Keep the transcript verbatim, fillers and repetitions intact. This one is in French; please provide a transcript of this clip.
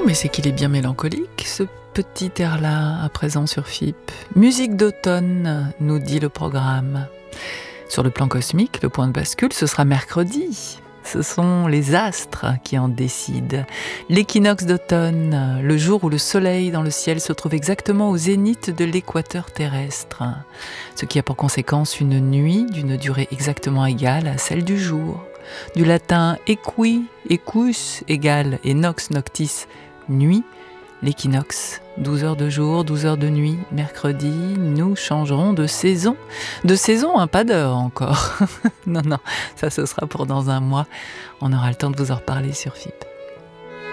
mais c'est qu'il est bien mélancolique, ce petit air-là, à présent sur F I P. Musique d'automne, nous dit le programme. Sur le plan cosmique, le point de bascule, ce sera mercredi. Ce sont les astres qui en décident. L'équinoxe d'automne, le jour où le soleil dans le ciel se trouve exactement au zénith de l'équateur terrestre. Ce qui a pour conséquence une nuit d'une durée exactement égale à celle du jour. Du latin equi, equus, égale, et nox noctis, nuit. L'équinoxe, douze heures de jour, douze heures de nuit, mercredi, nous changerons de saison. De saison, hein, pas d'heure encore. non, non, ça ce sera pour dans un mois. On aura le temps de vous en reparler sur F I P.